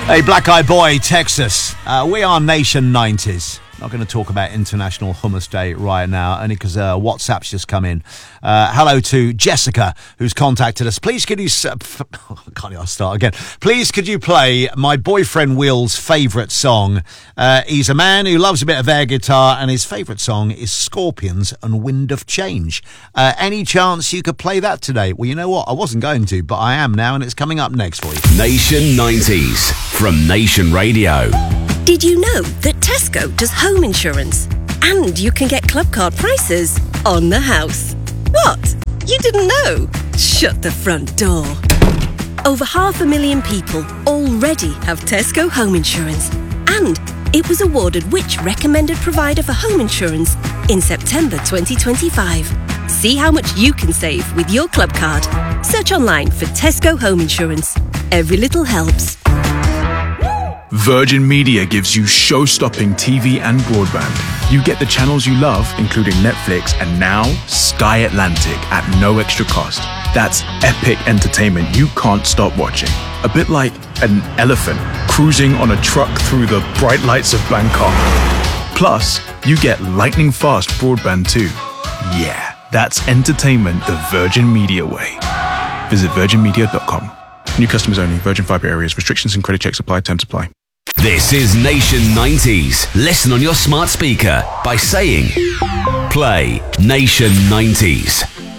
Hey, Black Eye Boy, Texas. We are Nation 90s. Not going to talk about International Hummus Day right now, only because WhatsApp's just come in. Hello to Jessica, who's contacted us. Please could you... I'll start again. Please could you play my boyfriend Will's favourite song? He's a man who loves a bit of air guitar, and his favourite song is Scorpions and Wind of Change. Any chance you could play that today? Well, you know what? I wasn't going to, but I am now, and it's coming up next for you. Nation 90s from Nation Radio. Did you know that Tesco does home insurance? And you can get club card prices on the house. What? You didn't know? Shut the front door. Over 500,000 people already have Tesco home insurance. And it was awarded which recommended provider for home insurance in September 2025. See how much you can save with your club card. Search online for Tesco home insurance. Every little helps. Virgin Media gives you show-stopping TV and broadband. You get the channels you love, including Netflix and now Sky Atlantic at no extra cost. That's epic entertainment you can't stop watching. A bit like an elephant cruising on a truck through the bright lights of Bangkok. Plus, you get lightning-fast broadband too. Yeah, that's entertainment the Virgin Media way. Visit virginmedia.com. New customers only. Virgin Fibre areas. Restrictions and credit checks apply. Terms apply. This is Nation 90s. Listen on your smart speaker by saying, play Nation 90s.